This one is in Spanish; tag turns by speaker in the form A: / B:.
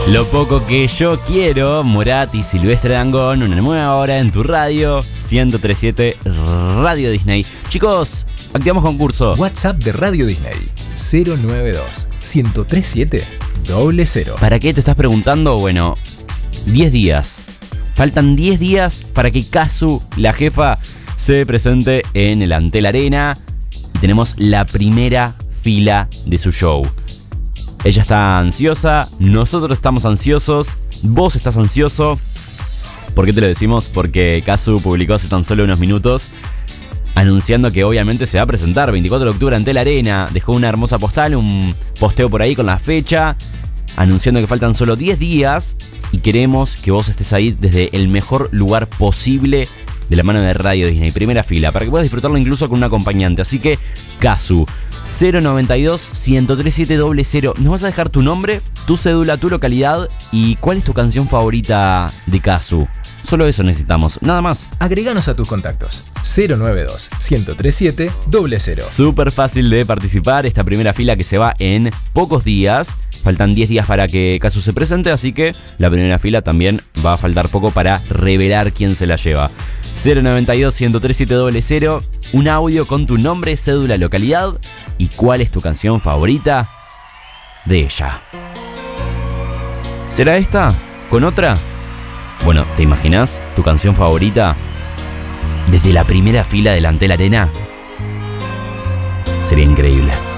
A: Lo poco que yo quiero, Morat y Silvestre Dangond, una nueva hora en tu radio, 103.7 Radio Disney. Chicos, activamos concurso.
B: WhatsApp de Radio Disney, 092-1037-000.
A: ¿Para qué te estás preguntando? Bueno, 10 días. Faltan 10 días para que Kazu, la jefa, se presente en el Antel Arena. Y tenemos la primera fila de su show. Ella está ansiosa, nosotros estamos ansiosos, vos estás ansioso. ¿Por qué te lo decimos? Porque Kazu publicó hace tan solo unos minutos anunciando que obviamente se va a presentar 24 de octubre ante la Arena. Dejó una hermosa postal, un posteo por ahí con la fecha, anunciando que faltan solo 10 días y queremos que vos estés ahí desde el mejor lugar posible de la mano de Radio Disney, primera fila, para que puedas disfrutarlo incluso con un acompañante. Así que, Kazu, 092-1037-000. Nos vas a dejar tu nombre, tu cédula, tu localidad y cuál es tu canción favorita de Kazu. Solo eso necesitamos, nada más.
B: Agreganos a tus contactos, 092-1037-000.
A: Súper fácil de participar, esta primera fila que se va en pocos días. Faltan 10 días para que Kazu se presente, así que la primera fila también va a faltar poco para revelar quién se la lleva. 092-1037-000, un audio con tu nombre, cédula, localidad y cuál es tu canción favorita de ella. ¿Será esta? ¿Con otra? Bueno, ¿te imaginas tu canción favorita desde la primera fila del Antel Arena? Sería increíble.